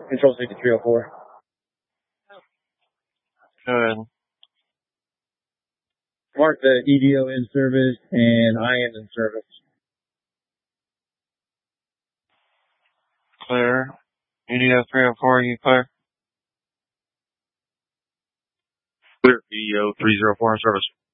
Control 6304. Good. Mark the EDO in service and IN in service. Clear. EDO 304, you clear? Clear. EDO 304 in service.